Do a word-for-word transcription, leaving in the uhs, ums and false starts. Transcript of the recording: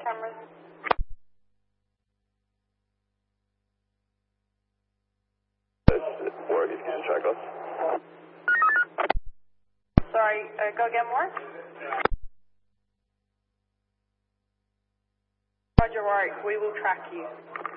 cameras. Warwick, can you check us? Sorry, uh, go again, Warwick? Roger, Warwick, we will track you.